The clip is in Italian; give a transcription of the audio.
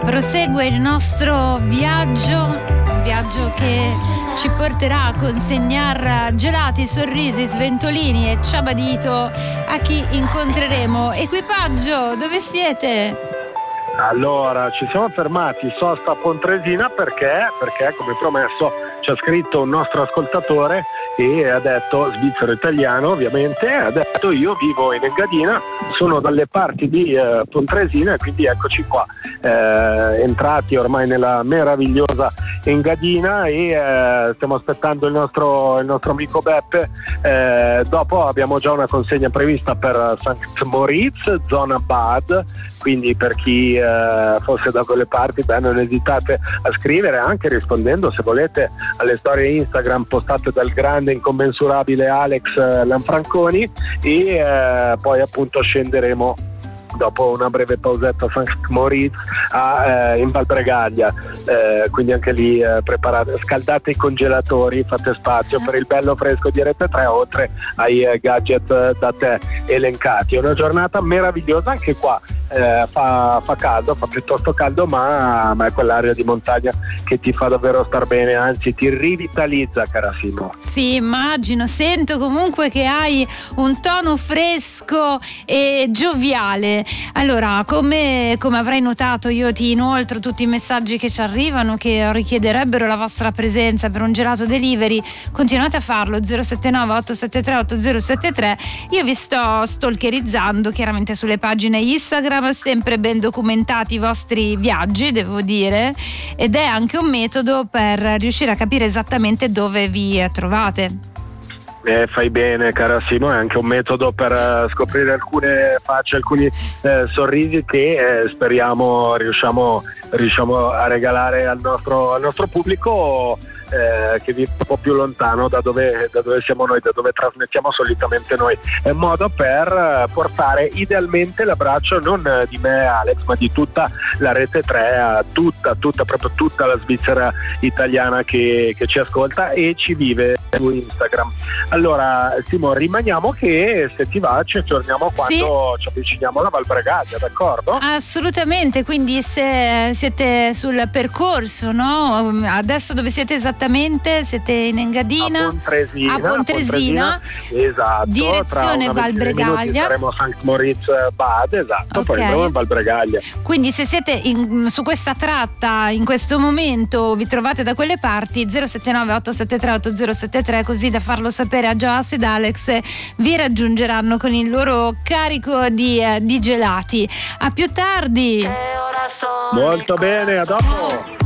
Prosegue il nostro viaggio, un viaggio che ci porterà a consegnare gelati, sorrisi, sventolini e ciabadito a chi incontreremo. Equipaggio, dove siete? Allora, ci siamo fermati sosta a Pontresina perché come promesso ci ha scritto un nostro ascoltatore e ha detto, svizzero italiano ovviamente, ha detto io vivo in Engadina, sono dalle parti di Pontresina e quindi eccoci qua, entrati ormai nella meravigliosa Engadina e stiamo aspettando il nostro amico Beppe. Dopo abbiamo già una consegna prevista per St. Moritz, zona Bad, quindi per chi fosse da quelle parti, non esitate a scrivere, anche rispondendo se volete alle storie Instagram postate dal grande incommensurabile Alex Lanfranconi e poi appunto scenderemo dopo una breve pausetta a St. Moritz in Val Bregaglia, quindi anche lì preparate, scaldate i congelatori, fate spazio per il bello fresco di Rete 3 oltre ai gadget da te elencati. È una giornata meravigliosa anche qua, fa caldo, fa piuttosto caldo, ma è quell'area di montagna che ti fa davvero star bene, anzi ti rivitalizza, cara Simo. Sì, immagino, sento comunque che hai un tono fresco e gioviale. Allora, come avrai notato, io ti inoltro tutti i messaggi che ci arrivano che richiederebbero la vostra presenza per un gelato delivery. Continuate a farlo, 079 873 8073. Io vi sto stalkerizzando chiaramente sulle pagine Instagram, sempre ben documentati i vostri viaggi, devo dire, ed è anche un metodo per riuscire a capire esattamente dove vi trovate. Fai bene, cara Simo, è anche un metodo per scoprire alcune facce, alcuni sorrisi che speriamo riusciamo a regalare al nostro pubblico che vive un po' più lontano da dove siamo noi, da dove trasmettiamo solitamente noi. È un modo per portare idealmente l'abbraccio non di me Alex, ma di tutta la Rete 3 a proprio tutta la Svizzera italiana che ci ascolta e ci vive su Instagram. Allora Simo, rimaniamo che se ti va ci aggiorniamo quando ci avviciniamo alla Val Bregaglia, d'accordo? Assolutamente, quindi se siete sul percorso, no? Adesso dove siete esattamente? Siete in Engadina? A Pontresina, esatto, direzione Val Bregaglia. Saremo a St. Moritz Bad, esatto, poi andremo in Val Bregaglia. Quindi se siete su questa tratta in questo momento, vi trovate da quelle parti, 079 873 8073, così da farlo sapere a Joas ed Alex, vi raggiungeranno con il loro carico di gelati. A più tardi. Molto bene, a dopo.